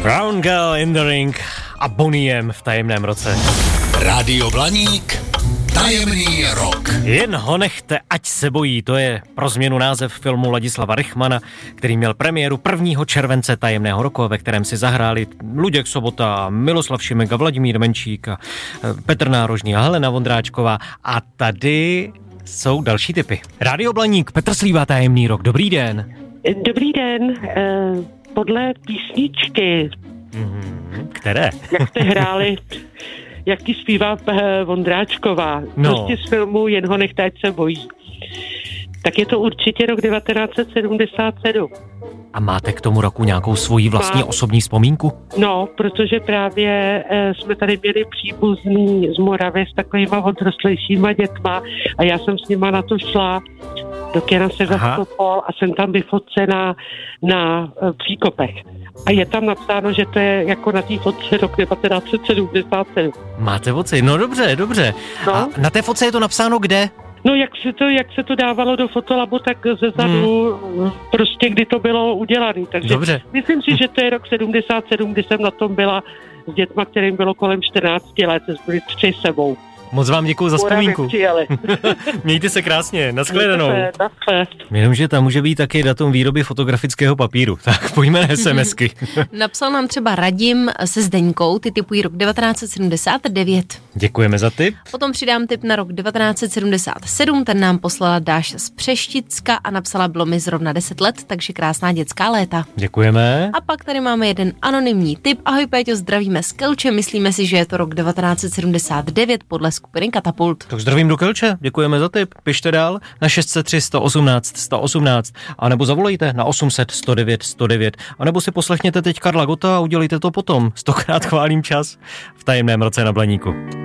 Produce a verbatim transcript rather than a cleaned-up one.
Brown Girl in the Ring a Boney M v tajemném roce. Rádio Blaník, tajemný rok. Jen ho nechte, ať se bojí, to je pro změnu název filmu Ladislava Rychmana, který měl premiéru prvního července tajemného roku, ve kterém si zahráli Luděk Sobota, Miloslav Šimek a Vladimír Menšík a Petr Nárožný a Helena Vondráčková. A tady jsou další tipy. Rádio Blaník, Petr Slíva, tajemný rok, dobrý den. Dobrý den, podle písničky, Mm-hmm. Které? jak jste hráli, jak ji zpívá Vondráčková, No. prostě z filmu Jen ho nechte, ať se bojí. Tak je to určitě rok devatenáct set sedmdesát sedm. A máte k tomu roku nějakou svoji vlastní Mám. osobní vzpomínku? No, protože právě e, jsme tady měli příbuzný z Moravy s takovýma odrostlejšíma dětma a já jsem s nima na to šla do kina Sevastopol a jsem tam vyfocená na e, Příkopech. A je tam napsáno, že to je jako na té fotce rok devatenáct set sedmdesát sedm. Máte foci? No dobře, dobře. No. A na té fotce je to napsáno kde? No jak se to, jak se to dávalo do fotolabu, tak ze zadu hmm. prostě kdy to bylo udělané. Takže Dobře. myslím si, že to je rok sedmdesát sedm, kdy jsem na tom byla s dětma, kterým bylo kolem čtrnáct let, byli tři sebou. Moc vám děkuju za vzpomínku. Mějte se krásně, nashledanou. Jenomže tam může být taky datum výroby fotografického papíru. Tak pojďme na SMSky. Napsal nám třeba Radim se Zdeňkou, ty typují rok devatenáct set sedmdesát devět. Děkujeme za tip. Potom přidám tip na rok devatenáct set sedmdesát sedm, ten nám poslala Dáša z Přešticka a napsala, bylo mi zrovna deset let, takže krásná dětská léta. Děkujeme. A pak tady máme jeden anonymní tip. Ahoj Péťo, zdravíme z Kelče, myslíme si, že je to rok devatenáct set sedmdesát devět podle skupiny Katapult. Tak zdravím do Kelče, děkujeme za tip. Pište dál na šest set tři, sto osmnáct, sto osmnáct, anebo zavolejte na osm set, sto devět, sto devět, anebo si poslechněte teď Karla Gotta a udělejte to potom. Stokrát chválím čas v tajemném roce na Blaníku.